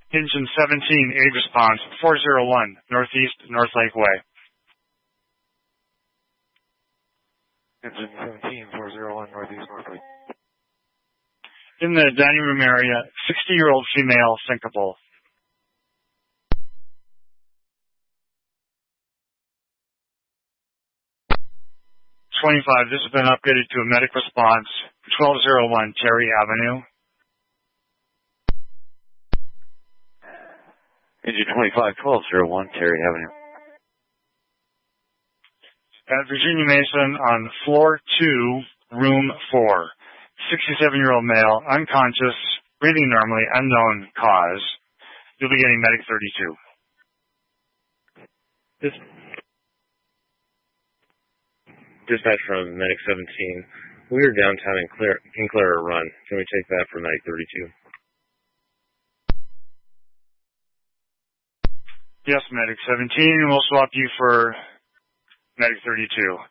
Engine 17, aid response, 401, Northeast North Lake Way. Engine 17, 401, Northeast North Lake. In the dining room area, 60-year-old female, syncopal. 25, this has been upgraded to a medic response, 1201 Terry Avenue. Engine 25, 1201 Terry Avenue. At Virginia Mason on floor 2, room 4. 67-year-old male, unconscious, breathing normally, unknown cause. You'll be getting medic 32. Dispatch from medic 17. We are downtown in can clear a run. Can we take that for medic 32? Yes, medic 17. We'll swap you for medic 32.